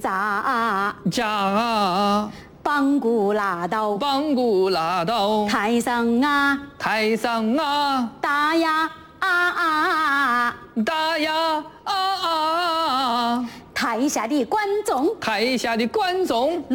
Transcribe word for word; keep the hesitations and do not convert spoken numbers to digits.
咋咋帮鼓拉到帮鼓拉到台上啊， 台上啊， 打呀啊啊， 打呀啊啊， 台下的观众。 台下的观众。